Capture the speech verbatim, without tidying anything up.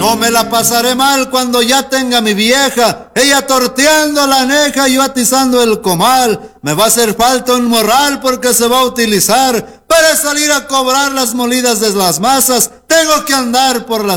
No me la pasaré mal cuando ya tenga mi vieja, ella torteando la aneja y yo atizando el comal. Me va a hacer falta un morral porque se va a utilizar para salir a cobrar las molidas de las masas. Tengo que andar por las